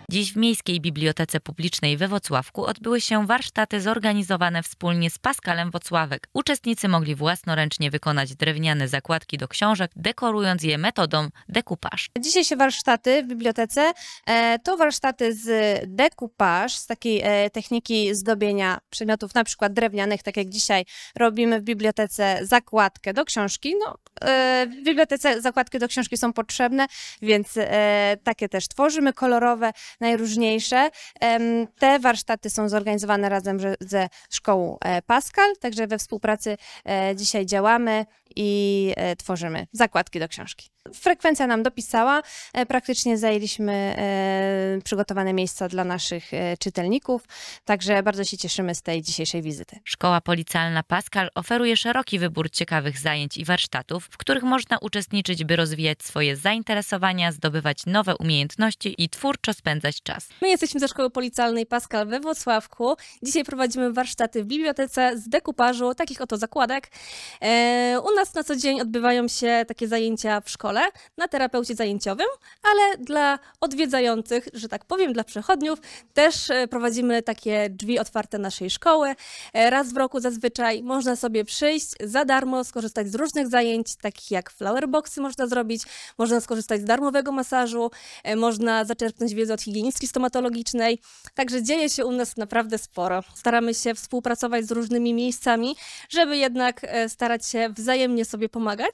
Dziś w Miejskiej Bibliotece Publicznej we Włocławku odbyły się warsztaty zorganizowane wspólnie z Pascalem Włocławek. Uczestnicy mogli własnoręcznie wykonać drewniane zakładki do książek, dekorując je metodą decoupage. Dzisiejsze warsztaty w bibliotece to warsztaty z decoupage, z takiej techniki zdobienia przedmiotów, na przykład drewnianych, tak jak dzisiaj robimy w bibliotece zakładkę do książki. W bibliotece zakładki do książki są potrzebne, więc takie też tworzymy, kolorowe, najróżniejsze. Te warsztaty są zorganizowane razem ze szkołą Pascal, także we współpracy dzisiaj działamy i tworzymy zakładki do książki. Frekwencja nam dopisała, praktycznie zajęliśmy przygotowane miejsca dla naszych czytelników, także bardzo się cieszymy z tej dzisiejszej wizyty. Szkoła Policealna Pascal oferuje szeroki wybór ciekawych zajęć i warsztatów, w których można uczestniczyć, by rozwijać swoje zainteresowania, zdobywać nowe umiejętności i twórczo spędzać czas. My jesteśmy ze Szkoły Policealnej Pascal we Włocławku. Dzisiaj prowadzimy warsztaty w bibliotece z dekupażu, takich oto zakładek. U nas na co dzień odbywają się takie zajęcia w szkole, na terapeucie zajęciowym, ale dla odwiedzających, że tak powiem, dla przechodniów, też prowadzimy takie drzwi otwarte naszej szkoły. Raz w roku zazwyczaj można sobie przyjść za darmo, skorzystać z różnych zajęć, takich jak flowerboxy można zrobić, można skorzystać z darmowego masażu, można zaczerpnąć wiedzę od higienistki stomatologicznej. Także dzieje się u nas naprawdę sporo. Staramy się współpracować z różnymi miejscami, żeby jednak starać się wzajemnie sobie pomagać.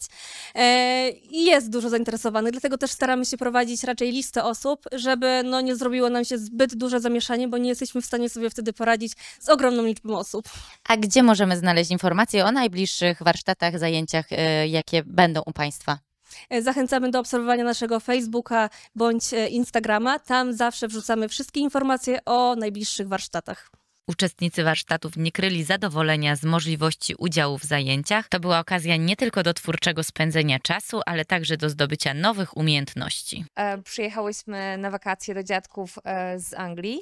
I jest dużo zainteresowanych, dlatego też staramy się prowadzić raczej listę osób, żeby nie zrobiło nam się zbyt duże zamieszanie, bo nie jesteśmy w stanie sobie wtedy poradzić z ogromną liczbą osób. A gdzie możemy znaleźć informacje o najbliższych warsztatach, zajęciach, jakie będą u Państwa? Zachęcamy do obserwowania naszego Facebooka bądź Instagrama. Tam zawsze wrzucamy wszystkie informacje o najbliższych warsztatach. Uczestnicy warsztatów nie kryli zadowolenia z możliwości udziału w zajęciach. To była okazja nie tylko do twórczego spędzenia czasu, ale także do zdobycia nowych umiejętności. Przyjechałyśmy na wakacje do dziadków z Anglii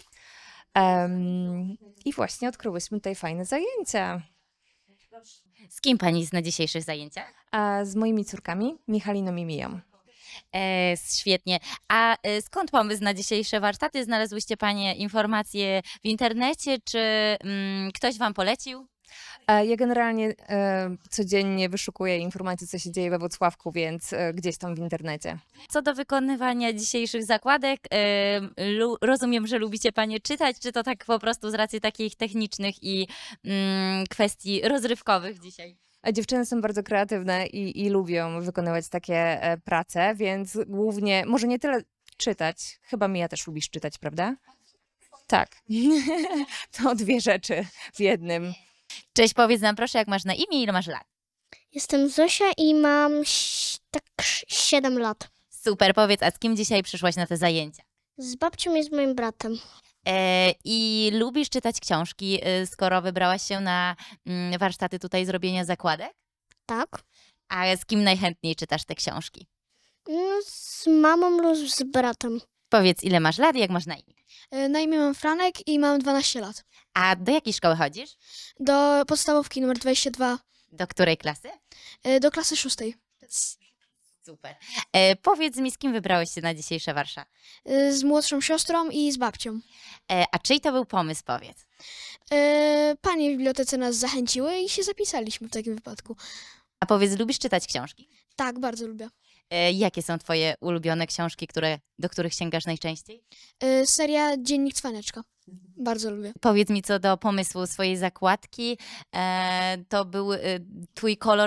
i właśnie odkryłyśmy tutaj fajne zajęcia. Z kim Pani jest na dzisiejszych zajęciach? Z moimi córkami, Michaliną i Miją. Świetnie. A skąd pomysł na dzisiejsze warsztaty? Znalazłyście Panie informacje w internecie, czy ktoś Wam polecił? Ja generalnie codziennie wyszukuję informacji, co się dzieje we Włocławku, więc gdzieś tam w internecie. Co do wykonywania dzisiejszych zakładek, rozumiem, że lubicie Panie czytać, czy to tak po prostu z racji takich technicznych i kwestii rozrywkowych dzisiaj? A dziewczyny są bardzo kreatywne i lubią wykonywać takie prace, więc głównie, może nie tyle czytać, chyba Mija też lubisz czytać, prawda? Tak, to dwie rzeczy w jednym. Cześć, powiedz nam proszę, jak masz na imię i ile masz lat? Jestem Zosia i mam tak 7 lat. Super, powiedz, a z kim dzisiaj przyszłaś na te zajęcia? Z babcią i z moim bratem. I lubisz czytać książki, skoro wybrałaś się na warsztaty tutaj zrobienia zakładek? Tak. A z kim najchętniej czytasz te książki? Z mamą lub z bratem. Powiedz, ile masz lat i jak masz na imię? Na imię mam Franek i mam 12 lat. A do jakiej szkoły chodzisz? Do podstawówki numer 22. Do której klasy? Do klasy 6. Super. Powiedz mi, z kim wybrałeś się na dzisiejsze warsztaty? Z młodszą siostrą i z babcią. A czyj to był pomysł, powiedz? Panie w bibliotece nas zachęciły i się zapisaliśmy w takim wypadku. A powiedz, lubisz czytać książki? Tak, bardzo lubię. Jakie są twoje ulubione książki, do których sięgasz najczęściej? Seria Dziennik Cwaneczka. Bardzo lubię. Powiedz mi, co do pomysłu swojej zakładki, to był twój kolor